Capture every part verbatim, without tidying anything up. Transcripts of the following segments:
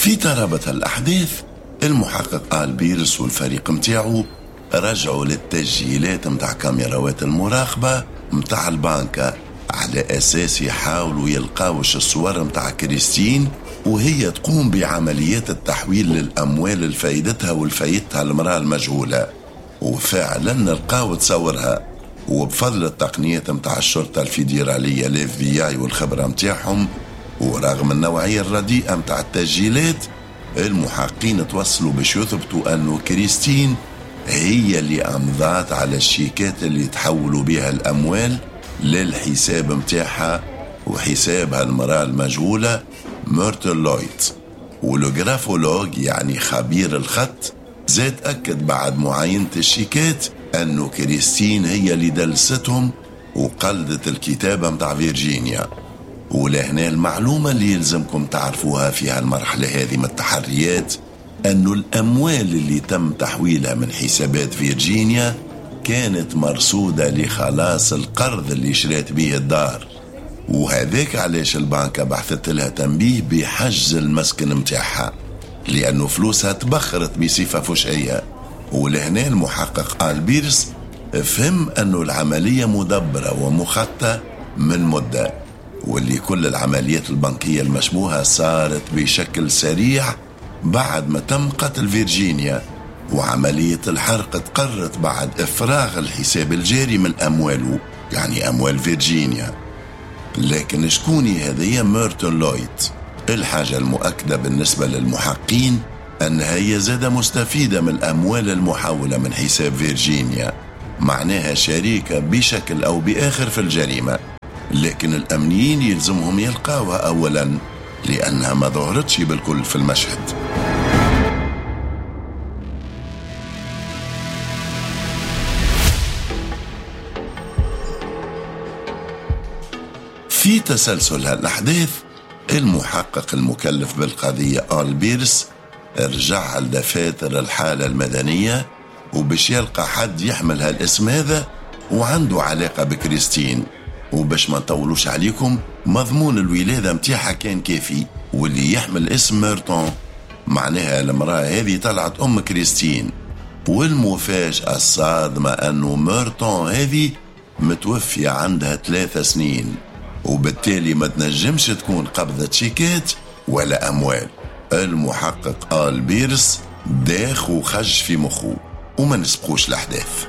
في ترابط الأحداث المحقق آل بيرس والفريق متاعه رجعوا للتسجيلات متاع كاميراوات المراقبة متاع البنكة على أساس يحاولوا يلقاوش الصور متاع كريستين وهي تقوم بعمليات التحويل للأموال الفايدتها والفايدتها المرأة المجهولة. وفعلا لقاو تصورها، وبفضل التقنيات متاع الشرطة الفيدرالية الاف بي اي والخبرة متاعهم ورغم النوعية الرديئة متاع التسجيلات المحققين توصلوا باش يثبتوا أنه كريستين هي اللي أمضات على الشيكات اللي تحولوا بها الأموال للحساب متاعها وحسابها المرأة المجهولة ميرتل لويد. والجرافولوج يعني خبير الخط زاد أكد بعد معاينة الشيكات أنه كريستين هي اللي دلستهم وقلدت الكتابة متاع فيرجينيا. ولهنا المعلومة اللي يلزمكم تعرفوها في هالمرحلة هذه من التحريات أنه الأموال اللي تم تحويلها من حسابات فيرجينيا كانت مرصودة لخلاص القرض اللي شريت به الدار، وهذاك علاش البنكة بحثت لها تنبيه بحجز المسكن متاعها لأنه فلوسها تبخرت بصفة فشئية. ولهنا المحقق آل بيرس فهم أنه العملية مدبرة ومخططة من مدة، واللي كل العمليات البنكية المشبوهة صارت بشكل سريع بعد ما تم قتل فيرجينيا، وعملية الحرق تقرت بعد إفراغ الحساب الجاري من أمواله يعني أموال فيرجينيا. لكن شكوني هذه ميرتل لويد؟ الحاجة المؤكدة بالنسبة للمحققين أنها هي زادة مستفيدة من الأموال المحولة من حساب فيرجينيا، معناها شريكة بشكل أو بآخر في الجريمة. لكن الأمنيين يلزمهم يلقاوها أولا لأنها ما ظهرتش بالكل في المشهد. في تسلسل هالأحداث المحقق المكلف بالقضية آل بيرس رجع لدفاتر الحالة المدنية وباش يلقى حد يحمل هالاسم هذا وعنده علاقة بكريستين. وباش ما نطولوش عليكم مضمون الولادة متاعها كان كافي، واللي يحمل اسم ميرتون معناها المرأة هذه طلعت أم كريستين. والمفاجأة الصادمة أنه ميرتون هذه متوفية عندها ثلاثة سنين، وبالتالي ما تنجمش تكون قبضة شيكات ولا أموال. المحقق آل بيرس داخ وخج في مخه وما نسبقوش الأحداث.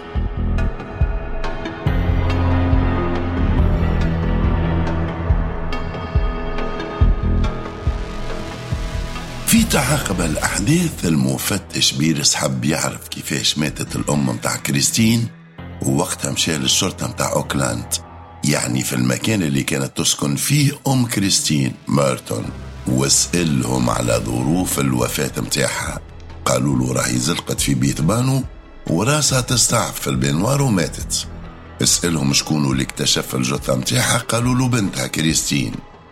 في تعاقب الأحداث المفتش بيرس حب يعرف كيفاش ماتت الأم متاع كريستين، ووقتها مشى للشرطة متاع أوكلاند يعني في المكان اللي كانت تسكن فيه أم كريستين ميرتون، واسألهم على ظروف الوفاة متاعها. قالوا له راهي زلقت في بيت بانو وراسها تستعف في البنوار وماتت. اسألهم شكونوا اللي اكتشف الجثة متاعها، قالوا له بنتها كريستين.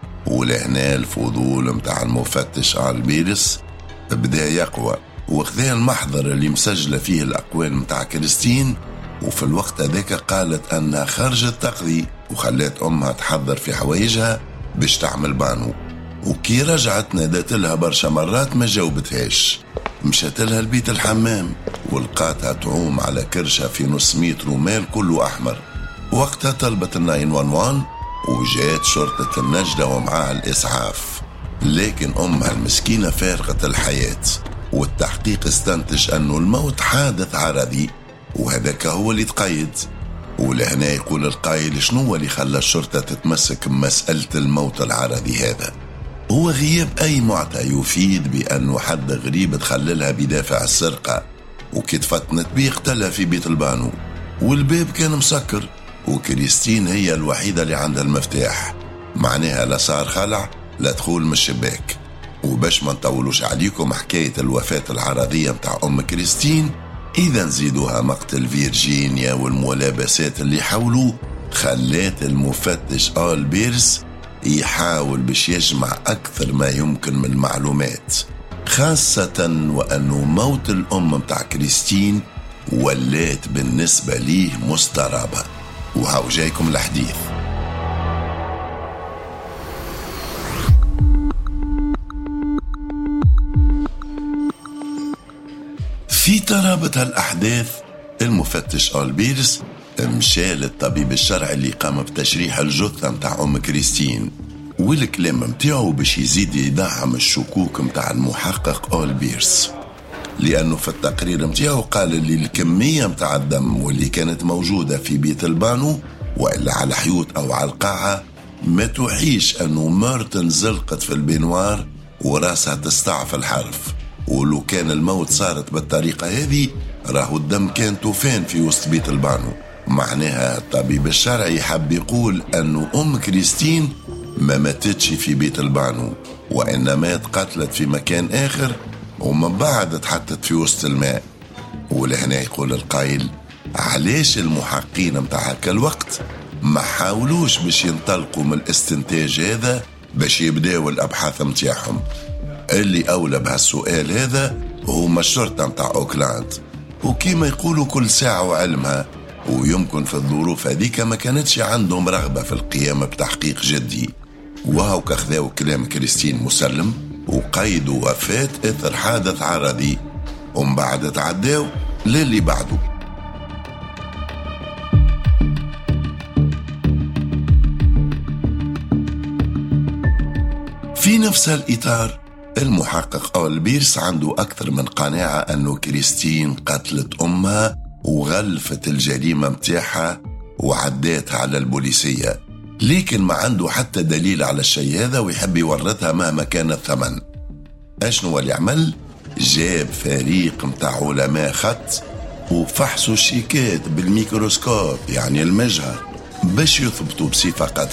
ولهنا الفضول متاع المفتش آل بيرس بدا يقوى وخذا المحضر اللي مسجلة فيه الأقوال متاع كريستين، وفي الوقت ذاك قالت أنها خرجت تقضي وخلت أمها تحضر في حوايجها باش تعمل بانو. وكي رجعت نادت لها برشا مرات ما جاوبتهاش، مشت لها البيت الحمام ولقاتها تعوم على كرشة في نص متر ومال كله أحمر. وقتها طلبت الناين وان وان وجات شرطة النجدة ومعها الإسعاف، لكن أمها المسكينة فارقة الحياة. والتحقيق استنتج أنه الموت حادث عرضي وهذاك هو اللي تقيد. ولهنا يقول القائل شنو اللي خلى الشرطة تتمسك بمسألة الموت العرضي هذا؟ هو غياب أي معطى يفيد بأنه حد غريب تخللها بدافع السرقة، وكي تفتنت بيه قتلها في بيت البانو والباب كان مسكر وكريستين هي الوحيدة اللي عندها المفتاح، معناها لا صار خلع لا دخول من الشباك. وباش ما نطولوش عليكم حكاية الوفاة العرضية متاع أم كريستين، إذا نزيدوها مقتل فيرجينيا والملابسات اللي حولوه خلات المفتش آل بيرس يحاول باش يجمع أكثر ما يمكن من المعلومات، خاصة وأنه موت الأم متاع كريستين ولات بالنسبة ليه مسترابة. وهاو جايكم الحديث. اقتربت هالأحداث، المفتش أولبيرس مشى للطبيب الشرعي اللي قام بتشريح الجثة متاع أم كريستين، والكلام متاعه باش يزيد يدعم الشكوك متاع المحقق أولبيرس، لأنه في التقرير متاعه قال اللي الكمية متاع الدم واللي كانت موجودة في بيت البانو وإلا على حيوط أو على القاعة ما توحيش أنه مارتن زلقت في البنوار وراسها تستعف الحرف، ولو كان الموت صارت بالطريقة هذه راهو الدم كان توفان في وسط بيت البانو. معناها الطبيب الشرعي حب يقول أنه أم كريستين ما ماتتش في بيت البانو، وإنما اتقتلت في مكان آخر ومن بعد اتحطت في وسط الماء. ولهنا يقول القائل علاش المحققين متاع هكا الوقت ما حاولوش باش ينطلقوا من الاستنتاج هذا باش يبداوا الأبحاث متاعهم. اللي أولى بهالسؤال هذا هما الشرطة متاع أوكلاند، وكيما يقولوا كل ساعة وعلمها، ويمكن في الظروف هذيك ما كانتش عندهم رغبة في القيام بتحقيق جدي، وهو كخذاو كلام كريستين مسلم وقيدوا وفاة إثر حادث عرضي، ومن بعد تعداو للي بعده. في نفس الإطار المحقق أولبيرس عنده أكثر من قناعة أنه كريستين قتلت أمها وغلفت الجريمة متاعها وعداتها على البوليسية، لكن ما عنده حتى دليل على الشيء هذا ويحب يورثها مهما كان الثمن. أشنو اللي عمل؟ جاب فريق متاع علماء خط وفحصوا الشيكات بالميكروسكوب يعني المجهر باش يثبتوا بصفة قتل